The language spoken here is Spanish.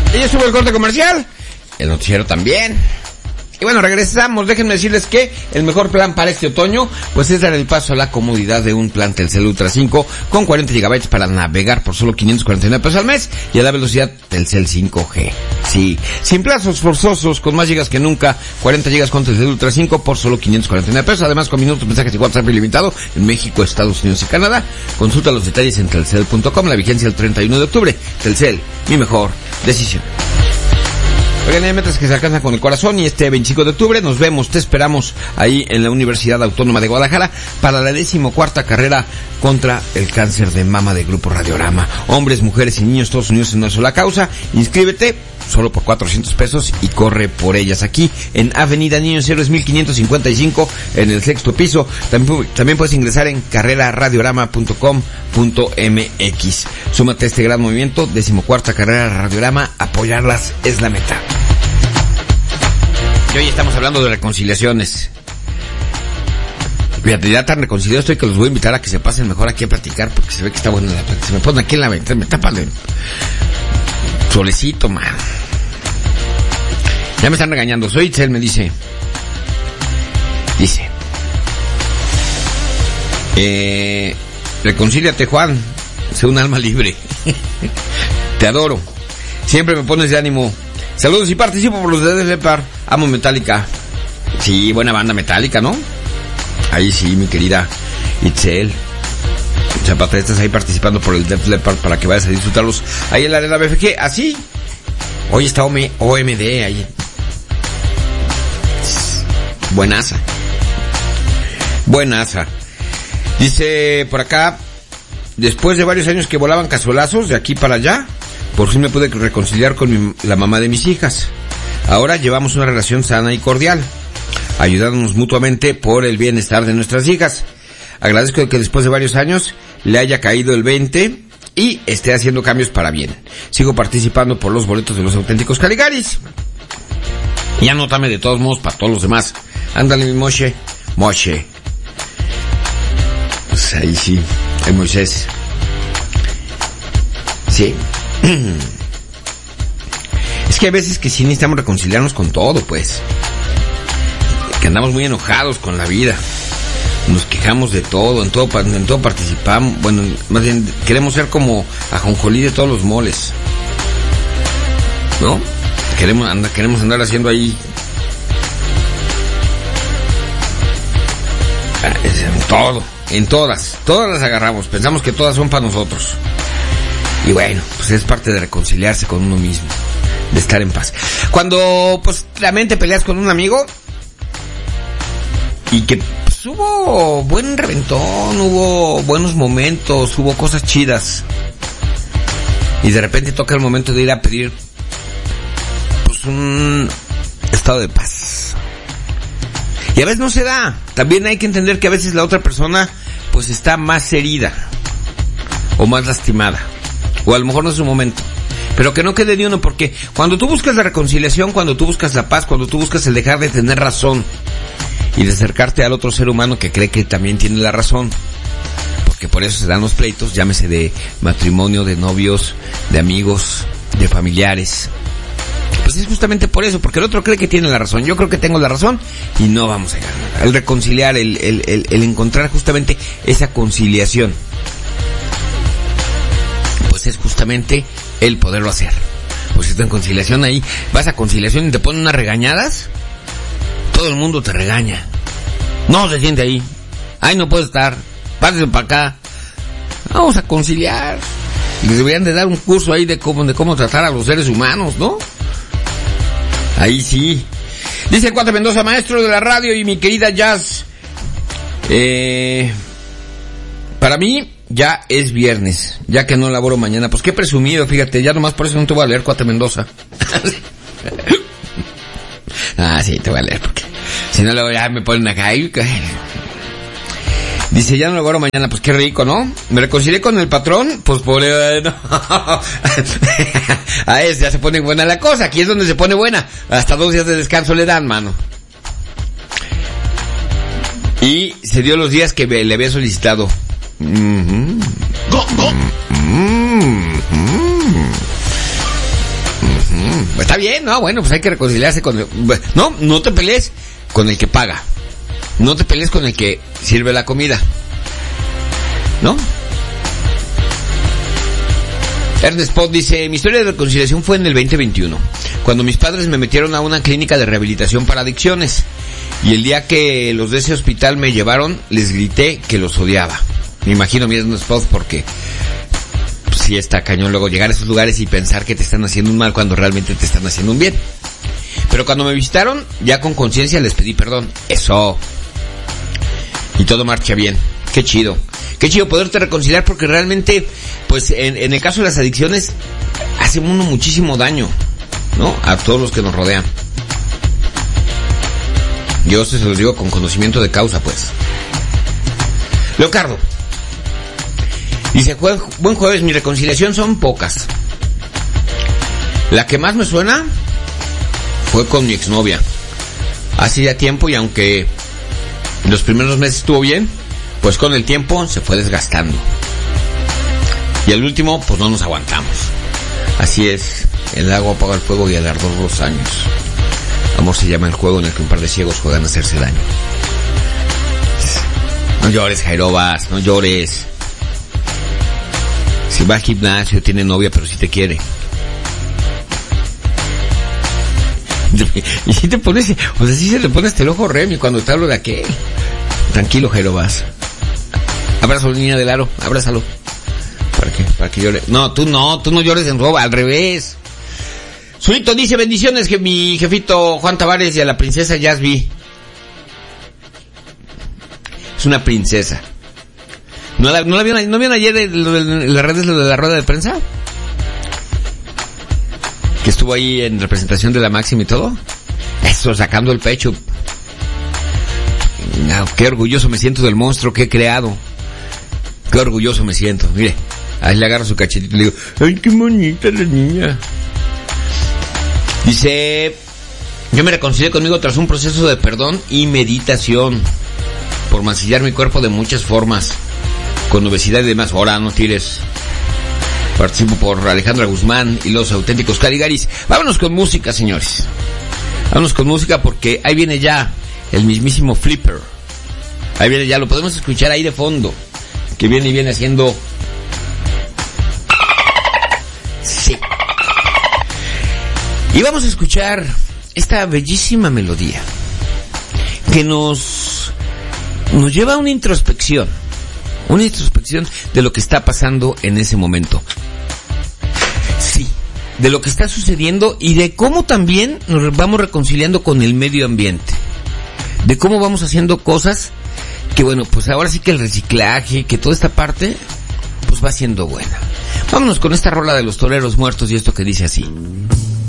Y ya estuvo el corte comercial, el noticiero también. Y bueno, regresamos. Déjenme decirles que el mejor plan para este otoño, pues es dar el paso a la comodidad de un plan Telcel Ultra 5 con 40 GB para navegar por solo 549 pesos al mes y a la velocidad Telcel 5G. Sí, sin plazos forzosos, con más gigas que nunca, 40 GB con Telcel Ultra 5 por solo 549 pesos, además con minutos, mensajes y WhatsApp ilimitado en México, Estados Unidos y Canadá. Consulta los detalles en telcel.com, la vigencia el 31 de octubre. Telcel, mi mejor decisión. Oigan, hay metas que se alcanzan con el corazón y este 25 de octubre nos vemos, te esperamos ahí en la Universidad Autónoma de Guadalajara para la 14ª carrera contra el cáncer de mama de Grupo Radiorama. Hombres, mujeres y niños, todos unidos en una sola causa. Inscríbete solo por 400 pesos y corre por ellas aquí en Avenida Niños Héroes 1555 en el 6º piso. También puedes ingresar en carreraradiorama.com.mx. Súmate a este gran movimiento, 14ª carrera Radiorama, apoyarlas es la meta. Y hoy estamos hablando de reconciliaciones. Fíjate, ya tan reconciliado estoy que los voy a invitar a que se pasen mejor aquí a platicar porque se ve que está buena la plática. Se me ponen aquí en la ventana, me tapan el solecito, man. Ya me están regañando. Soy Itzel, me dice. Reconcíliate, Juan. Sé un alma libre. Te adoro. Siempre me pones de ánimo. Saludos y participo por los de Def Leppard. Amo Metallica. Sí, buena banda Metallica, ¿no? Ahí sí, mi querida Itzel. Zapata, estás ahí participando por el Def Leppard para que vayas a disfrutarlos ahí en la arena BFG. Así. Hoy está OMD ahí. Buenaza. Dice por acá, después de varios años que volaban cazuelazos de aquí para allá, por fin me pude reconciliar con la mamá de mis hijas. Ahora llevamos una relación sana y cordial, ayudándonos mutuamente por el bienestar de nuestras hijas. Agradezco que después de varios años le haya caído el 20 y esté haciendo cambios para bien. Sigo participando por los boletos de los auténticos Caligaris. Y anótame de todos modos para todos los demás. Ándale, mi Moshe. Pues ahí sí, el Moisés. Sí. Es que hay veces que sí necesitamos reconciliarnos con todo, pues. Que andamos muy enojados con la vida. Nos quejamos de todo, en todo participamos. Bueno, más bien queremos ser como ajonjolí de todos los moles, ¿no? Queremos andar haciendo ahí todo, en todas las agarramos, pensamos que todas son para nosotros. Y bueno, pues es parte de reconciliarse con uno mismo, de estar en paz. Cuando pues realmente peleas con un amigo y que pues, hubo buen reventón, hubo buenos momentos, hubo cosas chidas, y de repente toca el momento de ir a pedir pues un estado de paz. Y a veces no se da. También hay que entender que a veces la otra persona pues está más herida o más lastimada, o a lo mejor no es su momento, pero que no quede de uno, porque cuando tú buscas la reconciliación, cuando tú buscas la paz, cuando tú buscas el dejar de tener razón y de acercarte al otro ser humano que cree que también tiene la razón, porque por eso se dan los pleitos, llámese de matrimonio, de novios, de amigos, de familiares. Pues es justamente por eso, porque el otro cree que tiene la razón, yo creo que tengo la razón y no vamos a llegar a nada. El reconciliar, el encontrar justamente esa conciliación, pues es justamente el poderlo hacer. Pues si estás en conciliación ahí, vas a conciliación y te ponen unas regañadas, todo el mundo te regaña. No se siente ahí. Ay, no puedo estar. Pásese para acá. Vamos a conciliar. Y les deberían de dar un curso ahí de cómo tratar a los seres humanos, ¿no? Ahí sí. Dice el Cuate Mendoza, maestro de la radio y mi querida Jazz. Para mí ya es viernes, ya que no laboro mañana. Pues qué presumido, fíjate, ya nomás por eso no te voy a leer, Cuate Mendoza. Ah, sí, te voy a leer, porque si no luego ya me ponen acá. Dice, ya no laboro mañana, pues qué rico, ¿no? Me reconcilié con el patrón, pues por... no. A ese ya se pone buena la cosa, aquí es donde se pone buena. Hasta 2 días de descanso le dan, mano. Y se dio los días que le había solicitado. Está bien, no, bueno, pues hay que reconciliarse con el... No te pelees con el que paga. No te pelees con el que sirve la comida. ¿No? Ernest Pot dice, mi historia de reconciliación fue en el 2021, cuando mis padres me metieron a una clínica de rehabilitación para adicciones. Y el día que los de ese hospital me llevaron, les grité que los odiaba. Me imagino mi Ernest Pot porque... sí está cañón luego llegar a esos lugares y pensar que te están haciendo un mal cuando realmente te están haciendo un bien. Pero cuando me visitaron, ya con conciencia les pedí perdón. Eso. Y todo marcha bien. Qué chido. Qué chido poderte reconciliar porque realmente, pues en el caso de las adicciones, hace uno muchísimo daño, ¿no? A todos los que nos rodean. Yo se los digo con conocimiento de causa, pues. Leocardo dice, buen jueves, mi reconciliación son pocas. La que más me suena fue con mi exnovia. Hace ya tiempo y aunque los primeros meses estuvo bien, pues con el tiempo se fue desgastando. Y al último, pues no nos aguantamos. Así es, el agua apaga el fuego y el ardor los años. Amor se llama el juego en el que un par de ciegos juegan a hacerse daño. No llores, Jairobas, no llores. Si va al gimnasio, tiene novia, pero si te quiere. Y si te pones, o sea, si se le pone hasta el ojo Remy cuando te hablo de aquel. Tranquilo, Jairobas. Abrázalo, niña del aro, abrázalo. ¿Para qué? Para que llore. No, tú no llores en roba, al revés. Zurito dice, bendiciones que mi jefito Juan Tavares y a la princesa Yasby. Es una princesa. ¿No vieron ayer en las redes lo de la rueda de prensa? Que estuvo ahí en representación de la Máxima y todo. Eso, sacando el pecho. No, qué orgulloso me siento del monstruo que he creado. Qué orgulloso me siento. Mire, ahí le agarro su cachetito y le digo, ay, qué bonita la niña. Dice, yo me reconcilié conmigo tras un proceso de perdón y meditación. Por mancillar mi cuerpo de muchas formas. Con obesidad y demás. Ahora no tires. Participo por Alejandra Guzmán y los auténticos Caligaris. Vámonos con música, señores. Vámonos con música porque ahí viene ya el mismísimo Flipper. Ahí viene ya, lo podemos escuchar ahí de fondo. Que viene haciendo... Sí. Y vamos a escuchar esta bellísima melodía que nos lleva a una introspección de lo que está pasando en ese momento. Sí, de lo que está sucediendo y de cómo también nos vamos reconciliando con el medio ambiente. De cómo vamos haciendo cosas que, bueno, pues ahora sí que el reciclaje, que toda esta parte, pues va siendo buena. Vámonos con esta rola de los toreros muertos y esto que dice así.